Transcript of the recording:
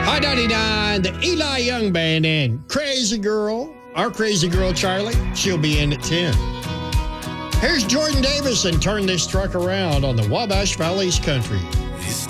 High 99, the Eli Young Band and Crazy Girl. Our Crazy Girl, Charlie, she'll be in at 10. Here's Jordan Davis and Turn This Truck Around on the Wabash Valley's Country. It's